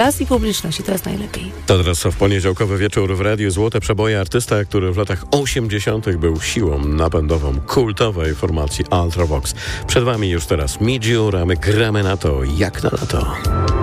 raz i publiczności, to jest najlepiej. To teraz w poniedziałkowy wieczór w Radiu Złote Przeboje artysta, który w latach 80. był siłą napędową kultowej formacji Ultravox. Przed wami już teraz Midjour, a my gramy na to jak na lato.